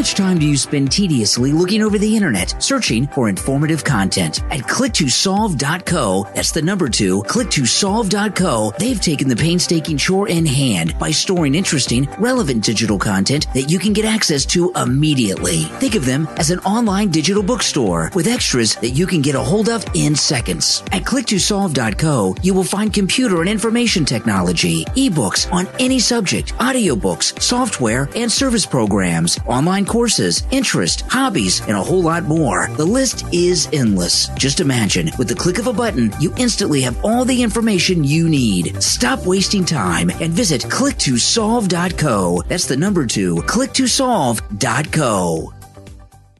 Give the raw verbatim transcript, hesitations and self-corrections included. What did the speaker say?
much time do you spend tediously looking over the internet, searching for informative content? At click to solve dot co, that's the number two, click to solve dot co, they've taken the painstaking chore in hand by storing interesting, relevant digital content that you can get access to immediately. Think of them as an online digital bookstore with extras that you can get a hold of in seconds. At click to solve dot co, you will find computer and information technology, ebooks on any subject, audiobooks, software, and service programs, online courses, interest, hobbies, and a whole lot more. The list is endless. Just imagine, with the click of a button, you instantly have all the information you need. Stop wasting time and visit click to solve dot co. That's the number two, click to solve dot co.